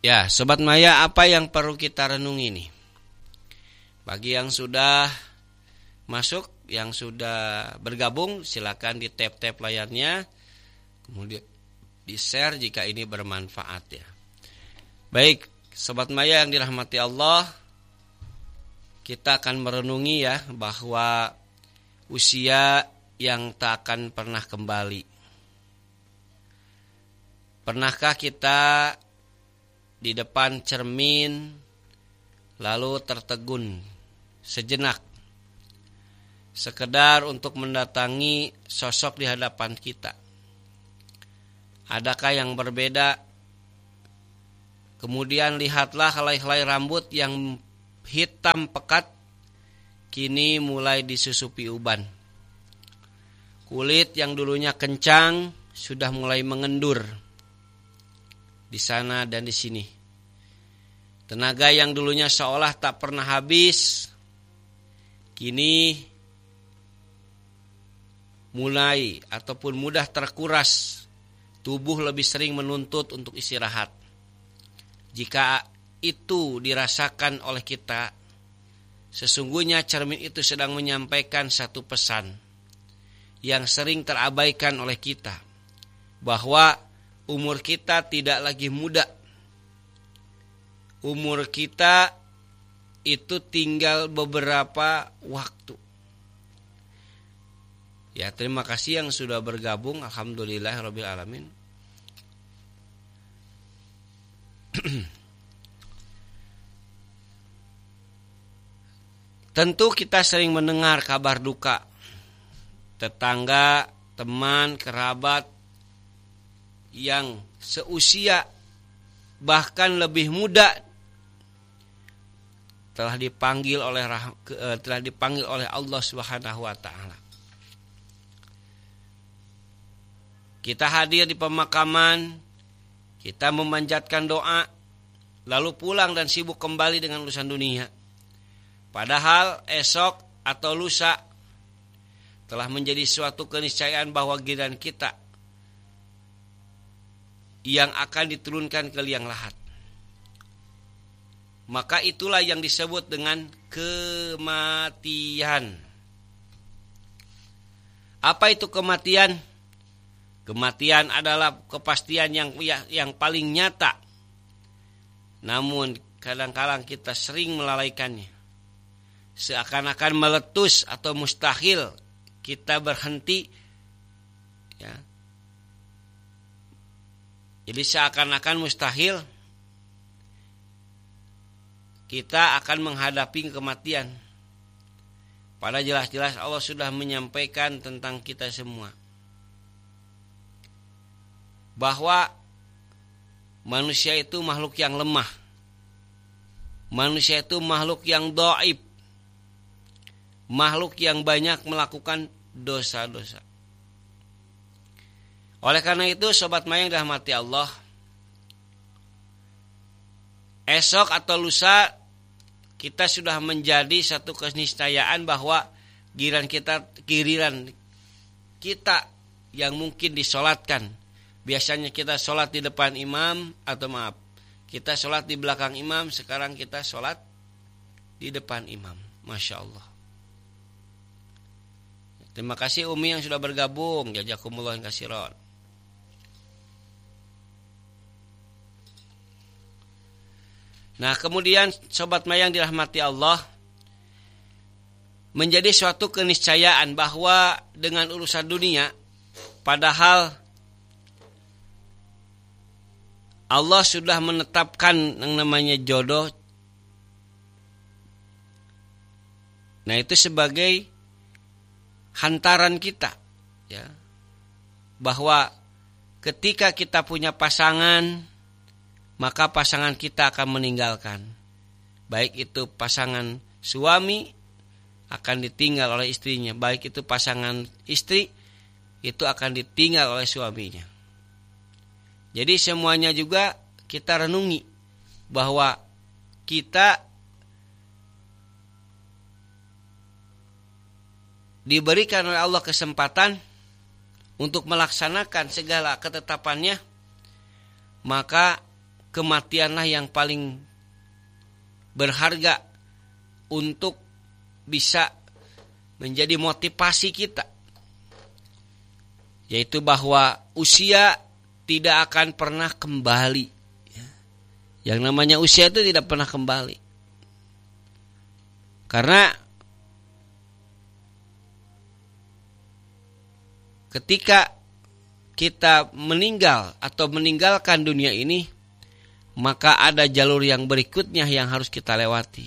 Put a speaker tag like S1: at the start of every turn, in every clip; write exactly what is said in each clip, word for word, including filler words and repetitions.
S1: Ya, Sobat Maya, apa yang perlu kita renungi nih? Bagi yang sudah masuk, yang sudah bergabung, silakan di tap-tap layarnya, kemudian di-share jika ini bermanfaat ya. Baik, Sobat Maya yang dirahmati Allah, kita akan merenungi ya bahwa usia yang tak akan pernah kembali. Pernahkah kita di depan cermin lalu tertegun sejenak sekedar untuk mendatangi sosok di hadapan kita? Adakah yang berbeda? Kemudian lihatlah helai-helai rambut yang hitam pekat kini mulai disusupi uban. Kulit yang dulunya kencang sudah mulai mengendur di sana dan di sini. Tenaga yang dulunya seolah tak pernah habis, kini mulai ataupun mudah terkuras. Tubuh lebih sering menuntut untuk istirahat. Jika itu dirasakan oleh kita, sesungguhnya cermin itu sedang menyampaikan satu pesan yang sering terabaikan oleh kita, bahwa umur kita tidak lagi muda. Umur kita itu tinggal beberapa waktu. Ya, terima kasih yang sudah bergabung. Alhamdulillahirabbil alamin. Tentu kita sering mendengar kabar duka. Tetangga, teman, kerabat yang seusia bahkan lebih muda telah dipanggil oleh telah dipanggil oleh Allah Subhanahu wa taala. Kita hadir di pemakaman, kita memanjatkan doa, lalu pulang dan sibuk kembali dengan urusan dunia. Padahal esok atau lusa telah menjadi suatu keniscayaan bahwa giliran kita yang akan diturunkan ke liang lahat. Maka itulah yang disebut dengan kematian. Apa itu kematian? Kematian adalah kepastian yang yang paling nyata. Namun kadang-kadang kita sering melalaikannya. Seakan-akan meletus atau mustahil kita berhenti ya. Jadi seakan-akan mustahil kita akan menghadapi kematian. Padahal jelas-jelas Allah sudah menyampaikan tentang kita semua, bahwa manusia itu makhluk yang lemah. Manusia itu makhluk yang dhaif. Makhluk yang banyak melakukan dosa-dosa. Oleh karena itu, Sobat Maya yang dirahmati Allah, esok atau lusa kita sudah menjadi satu keniscayaan bahwa giliran kita giliran kita yang mungkin disolatkan. Biasanya kita sholat di depan imam, atau maaf, kita sholat di belakang imam. Sekarang kita sholat di depan imam. Masya Allah. Terima kasih Umi yang sudah bergabung. Jazakumullah khairan. Nah, kemudian Sobat Maya yang dirahmati Allah, menjadi suatu keniscayaan bahwa dengan urusan dunia, padahal Allah sudah menetapkan yang namanya jodoh. Nah, itu sebagai hantaran kita, ya, bahwa ketika kita punya pasangan, maka pasangan kita akan meninggalkan. Baik itu pasangan suami akan ditinggal oleh istrinya, baik itu pasangan istri itu akan ditinggal oleh suaminya. Jadi semuanya juga kita renungi bahwa kita diberikan oleh Allah kesempatan untuk melaksanakan segala ketetapannya, maka kematianlah yang paling berharga untuk bisa menjadi motivasi kita, yaitu bahwa usia tidak akan pernah kembali. Yang namanya usia itu tidak pernah kembali, karena ketika kita meninggal atau meninggalkan dunia ini, maka ada jalur yang berikutnya yang harus kita lewati,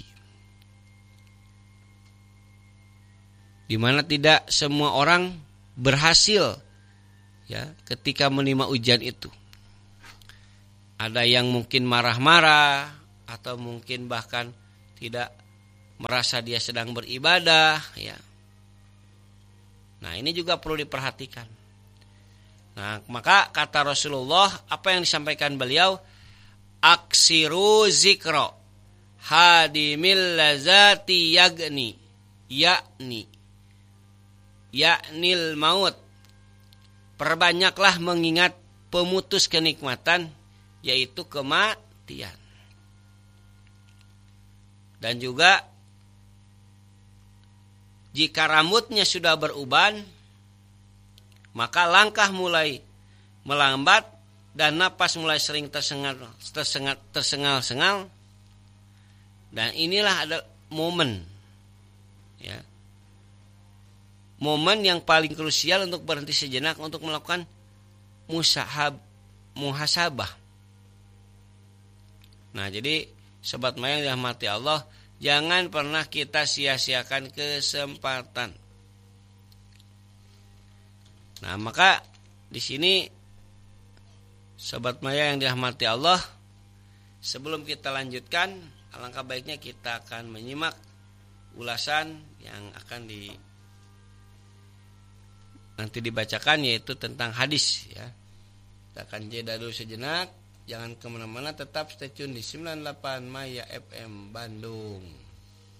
S1: di mana tidak semua orang berhasil ya ketika menerima ujian itu. Ada yang mungkin marah-marah atau mungkin bahkan tidak merasa dia sedang beribadah ya. Nah, ini juga perlu diperhatikan. Nah, maka kata Rasulullah, apa yang disampaikan beliau, aksiru zikro hadimil lazati yagni yakni yaknil maut. Perbanyaklah mengingat pemutus kenikmatan, yaitu kematian. Dan juga jika rambutnya sudah beruban, maka langkah mulai melambat dan napas mulai sering tersengal, tersengal, tersengal-sengal. Dan inilah ada momen, ya, momen yang paling krusial untuk berhenti sejenak untuk melakukan musahab, muhasabah. Nah, jadi sobat Maya yang dirahmati Allah, jangan pernah kita sia-siakan kesempatan. Nah, maka di sini sobat Maya yang dirahmati Allah, sebelum kita lanjutkan, alangkah baiknya kita akan menyimak ulasan yang akan di nanti dibacakan, yaitu tentang hadis ya. Kita akan jeda dulu sejenak. Jangan kemana-mana, tetap stay tune di sembilan puluh delapan Maya F M Bandung.